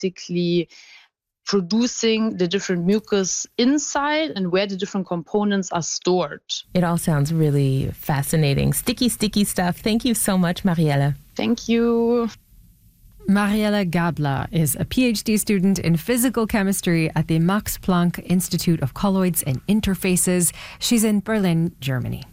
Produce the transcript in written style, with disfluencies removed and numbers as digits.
practically producing the different mucus inside and where the different components are stored. It all sounds really fascinating. Sticky stuff. Thank you so much, Marielle. Thank you. Marielle Gabler is a PhD student in physical chemistry at the Max Planck Institute of Colloids and Interfaces. She's in Berlin, Germany.